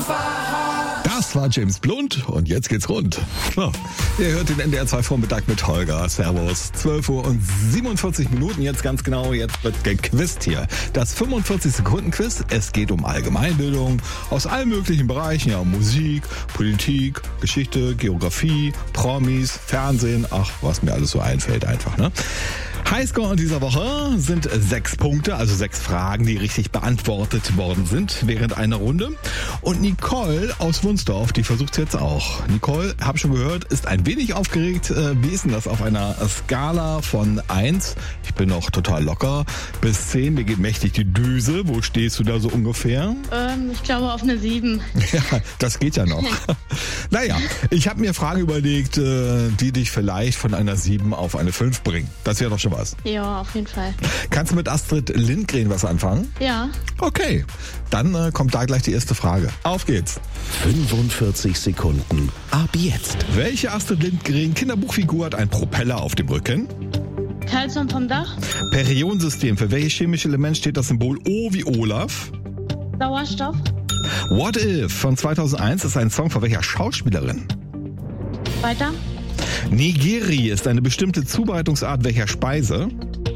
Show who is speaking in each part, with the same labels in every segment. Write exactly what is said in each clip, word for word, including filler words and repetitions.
Speaker 1: Das war James Blunt und jetzt geht's rund. Ja, ihr hört den N D R zwei Vormittag mit Holger. Servus. zwölf Uhr und siebenundvierzig Minuten jetzt ganz genau. Jetzt wird gequizt hier. Das fünfundvierzig-Sekunden-Quiz. Es geht um Allgemeinbildung aus allen möglichen Bereichen. Ja, Musik, Politik, Geschichte, Geografie, Promis, Fernsehen. Ach, was mir alles so einfällt einfach, ne? Highscore in dieser Woche sind sechs Punkte, also sechs Fragen, die richtig beantwortet worden sind während einer Runde. Und Nicole aus Wunsdorf, die versucht es jetzt auch. Nicole, hab schon gehört, ist ein wenig aufgeregt. Wie ist denn das auf einer Skala von eins, ich bin noch total locker, bis zehn, mir geht mächtig die Düse. Wo stehst du da so ungefähr?
Speaker 2: Ähm, ich glaube auf eine sieben.
Speaker 1: Ja, das geht ja noch. Naja, ich habe mir Fragen überlegt, die dich vielleicht von einer sieben auf eine fünf bringen. Das wäre doch schon was.
Speaker 2: Ja, auf jeden Fall.
Speaker 1: Kannst du mit Astrid Lindgren was anfangen?
Speaker 2: Ja.
Speaker 1: Okay, dann äh, kommt da gleich die erste Frage. Auf geht's.
Speaker 3: fünfundvierzig Sekunden. Ab jetzt.
Speaker 1: Welche Astrid Lindgren Kinderbuchfigur hat einen Propeller auf dem Rücken?
Speaker 2: Karlsson vom Dach.
Speaker 1: Periodensystem. Für welches chemische Element steht das Symbol O wie Olaf?
Speaker 2: Sauerstoff.
Speaker 1: What If von zweitausendeins ist ein Song von welcher Schauspielerin?
Speaker 2: Weiter.
Speaker 1: Nigiri ist eine bestimmte Zubereitungsart welcher Speise?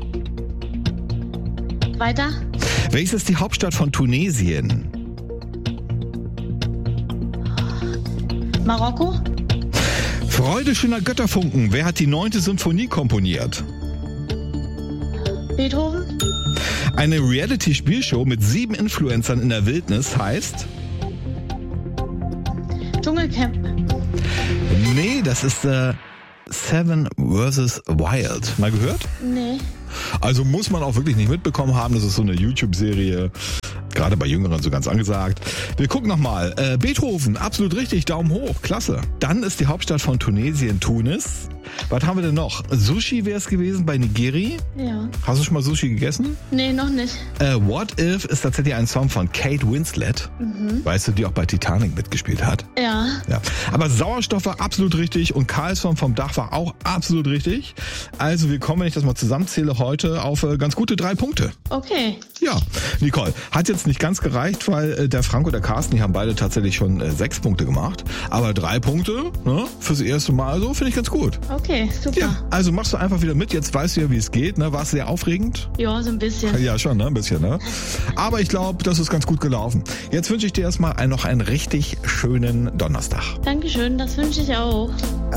Speaker 2: Weiter.
Speaker 1: Welches ist die Hauptstadt von Tunesien?
Speaker 2: Marokko.
Speaker 1: Freude schöner Götterfunken. Wer hat die neunte Symphonie komponiert?
Speaker 2: Beethoven.
Speaker 1: Eine Reality-Spielshow mit sieben Influencern in der Wildnis heißt?
Speaker 2: Dschungelcamp.
Speaker 1: Nee, das ist äh, Seven versus Wild. Mal gehört?
Speaker 2: Nee.
Speaker 1: Also muss man auch wirklich nicht mitbekommen haben. Das ist so eine YouTube-Serie, gerade bei Jüngeren so ganz angesagt. Wir gucken nochmal. Äh, Beethoven, absolut richtig, Daumen hoch, klasse. Dann ist die Hauptstadt von Tunesien Tunis. Was haben wir denn noch? Sushi wäre es gewesen bei Nigeri.
Speaker 2: Ja.
Speaker 1: Hast du schon mal Sushi gegessen?
Speaker 2: Nee, noch nicht.
Speaker 1: Äh, What If ist tatsächlich ein Song von Kate Winslet. Mhm. Weißt du, die auch bei Titanic mitgespielt hat?
Speaker 2: Ja.
Speaker 1: Ja. Aber Sauerstoff war absolut richtig und Karlsson vom Dach war auch absolut richtig. Also wir kommen, wenn ich das mal zusammenzähle, heute auf äh, ganz gute drei Punkte.
Speaker 2: Okay.
Speaker 1: Ja, Nicole, hat jetzt nicht ganz gereicht, weil äh, der Frank und der Carsten, die haben beide tatsächlich schon äh, sechs Punkte gemacht. Aber drei Punkte, ne, fürs erste Mal so, finde ich ganz gut.
Speaker 2: Okay, super.
Speaker 1: Ja, also machst du einfach wieder mit. Jetzt weißt du ja, wie es geht. Ne? War es sehr aufregend?
Speaker 2: Ja, so ein bisschen.
Speaker 1: Ja, schon, ne? Ein bisschen. Ne? Aber ich glaube, das ist ganz gut gelaufen. Jetzt wünsche ich dir erstmal einen, noch einen richtig schönen Donnerstag.
Speaker 2: Dankeschön, das wünsche ich auch.